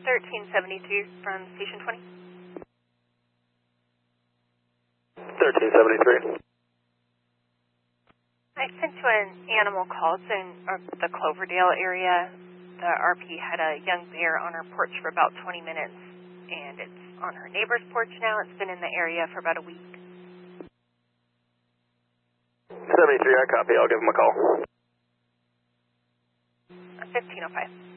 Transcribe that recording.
1373 from Station 20. 1373. I sent to an animal call. It's in the Cloverdale area. The RP had a young bear on her porch for about 20 minutes, and it's on her neighbor's porch now. It's been in the area for about a week. 73, I copy. I'll give him a call. 1505.